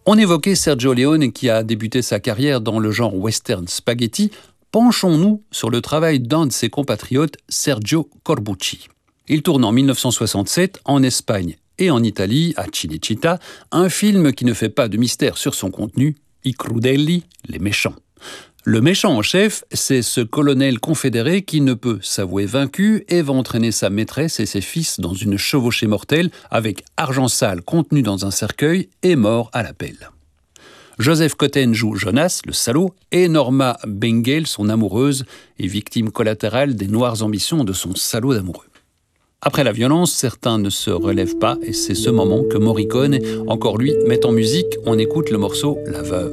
On évoquait Sergio Leone qui a débuté sa carrière dans le genre western spaghetti. Penchons-nous sur le travail d'un de ses compatriotes, Sergio Corbucci. Il tourne en 1967 en Espagne et en Italie, à Cinecittà, un film qui ne fait pas de mystère sur son contenu, I Crudelli, les méchants. Le méchant en chef, c'est ce colonel confédéré qui ne peut s'avouer vaincu et va entraîner sa maîtresse et ses fils dans une chevauchée mortelle avec argent sale contenu dans un cercueil et mort à la pelle. Joseph Cotten joue Jonas, le salaud, et Norma Bengel, son amoureuse, est victime collatérale des noires ambitions de son salaud d'amoureux. Après la violence, certains ne se relèvent pas et c'est ce moment que Morricone, encore lui, met en musique. On écoute le morceau « La Veuve ».